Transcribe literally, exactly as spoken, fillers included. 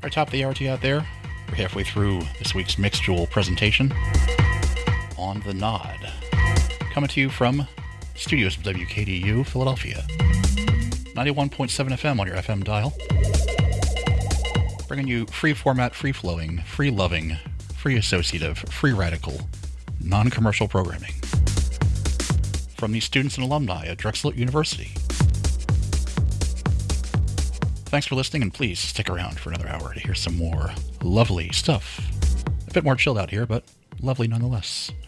Right, top of the hour to you out there. We're halfway through this week's Mixed Jewel presentation on the Nod. Coming to you from studios of W K D U, Philadelphia. ninety-one point seven F M on your F M dial. Bringing you free format, free flowing, free loving, free associative, free radical, non-commercial programming. From the students and alumni at Drexel University. Thanks for listening, and please stick around for another hour to hear some more lovely stuff. A bit more chilled out here, but lovely nonetheless.